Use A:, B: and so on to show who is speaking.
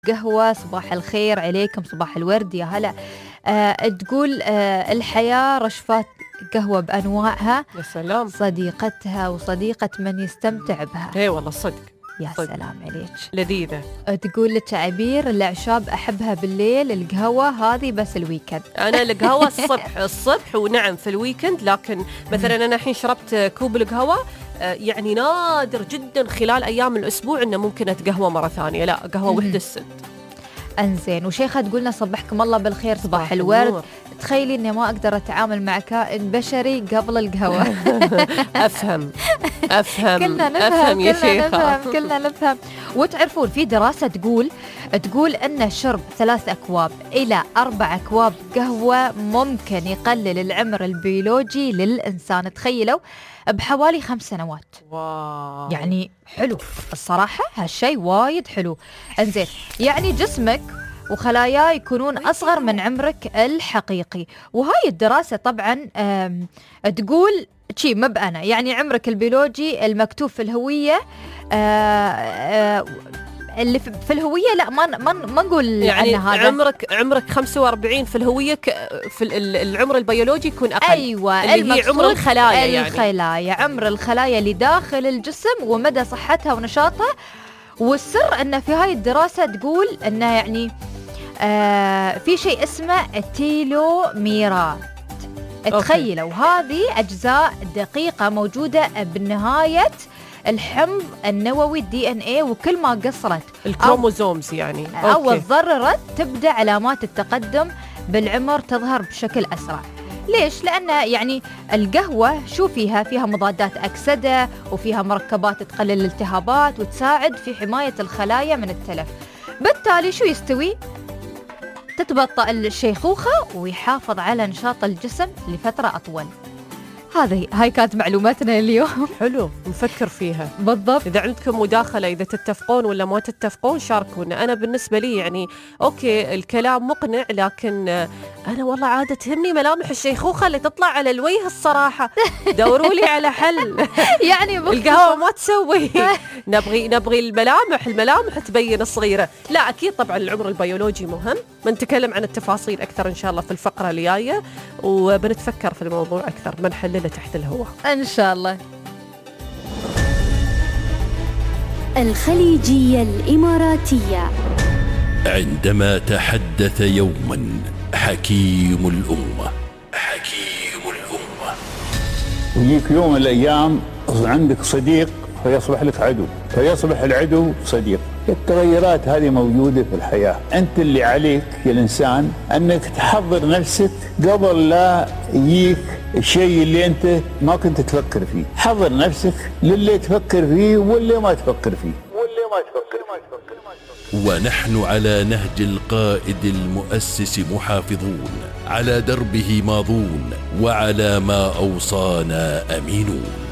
A: قهوة. صباح الخير عليكم، صباح الورد، يا هلا. تقول الحياة رشفات قهوة بأنواعها،
B: يا سلام،
A: صديقتها وصديقة من يستمتع بها.
B: اي والله صدق،
A: يا
B: صدق.
A: سلام عليك،
B: لذيذة.
A: تقول لك عبير الأعشاب أحبها بالليل، القهوة هذه بس الويكند.
B: أنا القهوة الصبح ونعم في الويكند، لكن مثلا أنا الحين شربت كوب القهوة، يعني نادر جدا خلال أيام الأسبوع إنه ممكن أتقهوى مرة ثانية، لا قهوة وحدة الست.
A: انزين. وشيخة تقولنا صبحكم الله بالخير، صباح الورد. تخيلي اني ما اقدر اتعامل مع كائن بشري قبل القهوة.
B: افهم
A: كلنا نفهم،
B: افهم يا شيخة،
A: كلنا نفهم. وتعرفون في دراسة تقول ان شرب 3 أكواب إلى 4 أكواب قهوة ممكن يقلل العمر البيولوجي للإنسان. تخيلوا بحوالي 5 سنوات.
B: واو.
A: يعني حلو الصراحة، هالشي وايد حلو. انزين، يعني جسمك وخلاياه يكونون أصغر من عمرك الحقيقي. وهاي الدراسة طبعا تقول شي مبأنا، يعني عمرك البيولوجي المكتوب في الهوية، اللي في الهوية، لا ما نقول
B: يعني
A: هذا.
B: عمرك 45 في الهوية، في العمر البيولوجي يكون أقل.
A: أيوة،
B: اللي هي عمر الخلايا،
A: يعني عمر الخلايا اللي داخل الجسم ومدى صحتها ونشاطها. والسر أن في هاي الدراسة تقول أنه يعني في شيء اسمه التيلوميرات. تخيلوا هذه أجزاء دقيقة موجودة بنهاية الحمض النووي DNA، وكل ما قصرت
B: الكروموزومز يعني
A: أو تضررت تبدأ علامات التقدم بالعمر تظهر بشكل أسرع. ليش؟ لأن يعني القهوة شو فيها مضادات أكسدة، وفيها مركبات تقلل الالتهابات وتساعد في حماية الخلايا من التلف. بالتالي شو يستوي؟ تتبطأ الشيخوخة ويحافظ على نشاط الجسم لفترة أطول. هاي كانت معلوماتنا اليوم.
B: حلو، نفكر فيها
A: بالضبط.
B: إذا عندكم مداخلة، إذا تتفقون ولا ما تتفقون شاركونا. أنا بالنسبة لي يعني أوكي الكلام مقنع، لكن أنا والله عادة تهمني ملامح الشيخوخة اللي تطلع على الوجه الصراحة. دوروا لي على حل.
A: يعني
B: القهوة ما تسوي. نبغي الملامح تبين الصغيرة. لا أكيد طبعا العمر البيولوجي مهم، بنتكلم عن التفاصيل أكثر إن شاء الله في الفقرة اللي جاية، وبنتفكر في الموضوع أكثر، بنحلله تحت الهواء
A: إن شاء الله.
C: الخليجية الإماراتية.
D: عندما تحدث يوما حكيم الأمة،
E: ويجيك يوم من الأيام عندك صديق فيصبح لك عدو، فيصبح العدو صديق. التغيرات هذه موجودة في الحياة. أنت اللي عليك يا الإنسان أنك تحضر نفسك قبل لا يجيك الشيء اللي أنت ما كنت تفكر فيه. حضر نفسك للي تفكر فيه واللي ما تفكر فيه.
D: ونحن على نهج القائد المؤسس محافظون، على دربه ماضون، وعلى ما أوصانا أمينون.